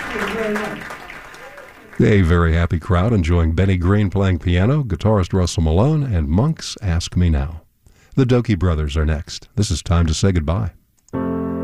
Thank you very much. A very happy crowd enjoying Benny Green playing piano, guitarist Russell Malone, and Monk's Ask Me Now. The Dokie Brothers are next. This is time to say goodbye.